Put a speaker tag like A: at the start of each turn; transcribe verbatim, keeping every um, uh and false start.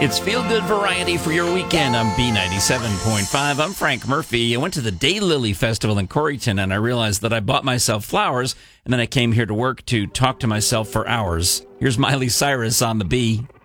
A: It's feel-good variety for your weekend on B ninety-seven point five. I'm Frank Murphy. I went to the Daylily Festival in Coreyton, and I realized that I bought myself flowers, and then I came here to work to talk to myself for hours. Here's Miley Cyrus on the B.